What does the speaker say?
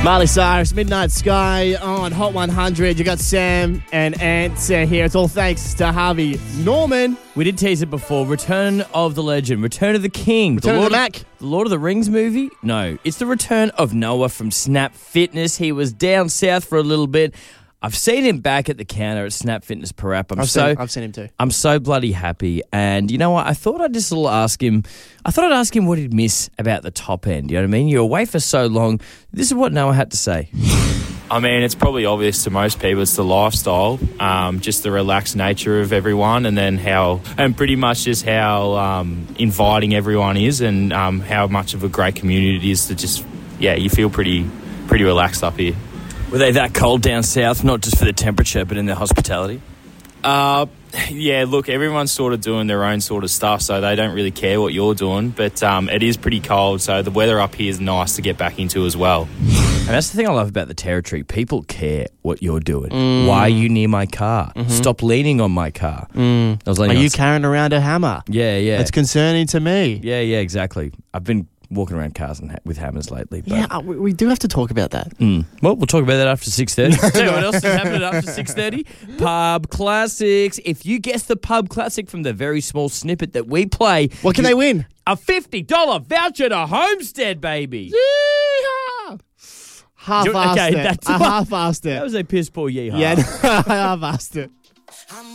Miley Cyrus, Midnight Sky on Hot 100. You got Sam and Ant here. It's all thanks to Harvey Norman. We did tease it before. Return of the Legend. Return of the King. Return of the Mac. The Lord of the Rings movie? No. It's the return of Noah from Snap Fitness. He was down south for a little bit. I've seen him back at the counter at Snap Fitness Parap. I've seen him too. I'm so bloody happy. And you know what? I thought I'd just ask him. I thought I'd ask him what he'd miss about the top end. You know what I mean? You're away for so long. This is what Noah had to say. I mean, it's probably obvious to most people. It's the lifestyle, just the relaxed nature of everyone, and then pretty much just how inviting everyone is, and how much of a great community it is to just, you feel pretty relaxed up here. Were they that cold down south, not just for the temperature, but in their hospitality? Look, everyone's sort of doing their own sort of stuff, so they don't really care what you're doing, but it is pretty cold, so the weather up here is nice to get back into as well. And that's the thing I love about the territory. People care what you're doing. Why are you near my car? Mm-hmm. Stop leaning on my car. Are you carrying around a hammer? Yeah. It's concerning to me. Yeah, exactly. I've been walking around cars with hammers lately. But yeah, we do have to talk about that. Well, we'll talk about that after 6:30. Tell you what else is happening after 6:30. Pub Classics. If you guess the Pub Classic from the very small snippet that we play... What can they win? A $50 voucher to Homestead, baby. Yeehaw! Half-assed it. I half-assed it. That was a piss poor yeehaw. Yeah, I half-assed it.